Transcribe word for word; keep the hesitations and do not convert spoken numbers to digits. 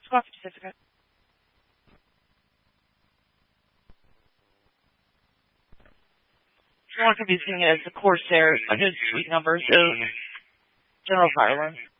Squawk certificate. Someone could be seeing it as the Corsair. His suite number is General Fire Alarm.